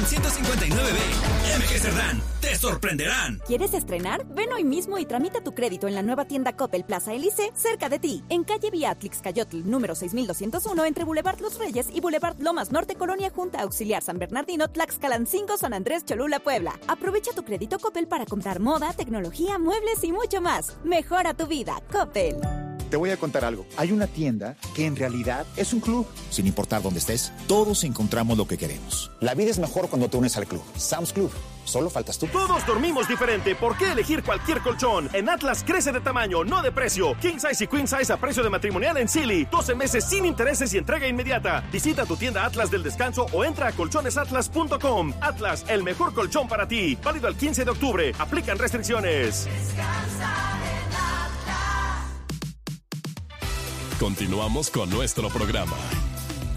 Ram 159B, MG Cerdán, te sorprenderán. ¿Quieres estrenar? Ven hoy mismo y tramita tu crédito en la nueva tienda Coppel Plaza Elise, cerca de ti, en calle Beatrix Cayotl, número 6201, entre Boulevard Los Reyes y Boulevard Lomas Norte, Colonia Junta Auxiliar San Bernardino, Tlaxcalancingo, San Andrés, Cholula, Puebla. Aprovecha tu crédito Coppel para comprar moda, tecnología, muebles y mucho más. Mejora tu vida, Coppel. Te voy a contar algo. Hay una tienda que en realidad es un club. Sin importar dónde estés, todos encontramos lo que queremos. La vida es mejor cuando te unes al club. Sam's Club. Solo faltas tú. Todos dormimos diferente. ¿Por qué elegir cualquier colchón? En Atlas crece de tamaño, no de precio. King Size y Queen Size a precio de matrimonial en Silly. 12 meses sin intereses y entrega inmediata. Visita tu tienda Atlas del Descanso o entra a colchonesatlas.com. Atlas, el mejor colchón para ti. Válido al 15 de octubre. Aplican restricciones. Descansa en Atlas. Continuamos con nuestro programa.